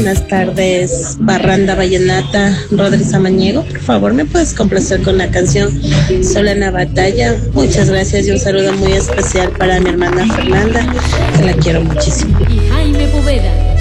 buenas tardes, Barranda Vallenata, Rodri Samaniego. Por favor, ¿me puedes complacer con la canción Solana Batalla? Muchas gracias y un saludo muy especial para mi hermana Fernanda, que la quiero muchísimo. Y Jaime Poveda.